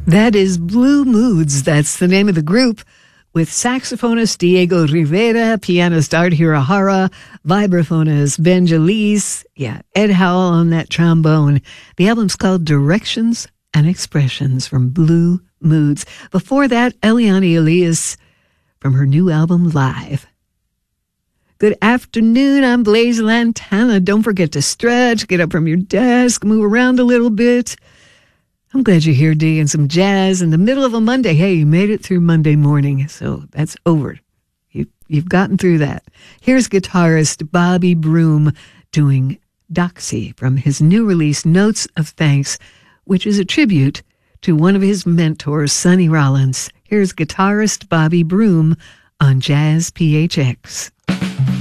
That is Blue Moods. That's the name of the group, with saxophonist Diego Rivera, pianist Art Hirahara, vibraphonist Ben Jalise, Ed Howell on that trombone. The album's called Directions and Expressions from Blue Moods. Before that, Eliane Elias from her new album, Live. Good afternoon, I'm Blaise Lantana. Don't forget to stretch, get up from your desk, move around a little bit. I'm glad you're here digging some jazz in the middle of a Monday. Hey, you made it through Monday morning, so that's over. You've gotten through that. Here's guitarist Bobby Broom doing Doxy from his new release, Notes of Thanks, which is a tribute to one of his mentors, Sonny Rollins. Here's guitarist Bobby Broom on Jazz PHX.